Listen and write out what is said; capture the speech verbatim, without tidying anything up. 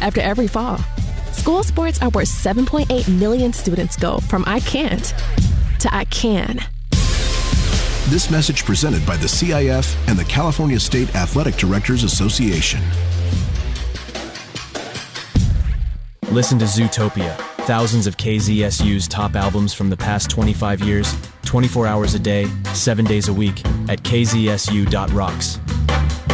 after every fall. School sports are where seven point eight million students go from I can't to I can. This message presented by the C I F and the California State Athletic Directors Association. Listen to Zootopia, thousands of K Z S U's top albums from the past twenty-five years, twenty-four hours a day, seven days a week at k z s u dot rocks.